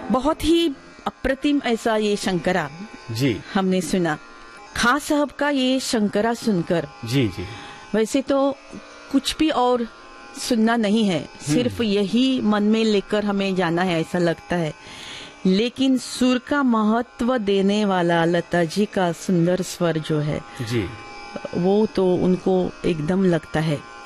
बहुत ही अप्रतिम ऐसा ये शंकरा जी हमने सुना। खां साहब का ये शंकरा सुनकर जी जी वैसे तो कुछ भी और सुनना नहीं है, सिर्फ यही मन में लेकर हमें जाना है ऐसा लगता है। लेकिन सुर का महत्व देने वाला लता जी का सुंदर स्वर जो है जी वो तो उनको एकदम लगता है।